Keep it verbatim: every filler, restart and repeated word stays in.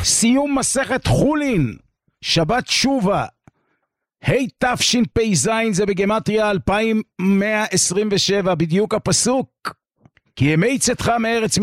סיום מסכת חולין, שבת שובה, ה' תשפ"ז, זה בגמטריה אלפיים מאה עשרים ושבע, בדיוק הפסוק, כי ימי צאתך מארץ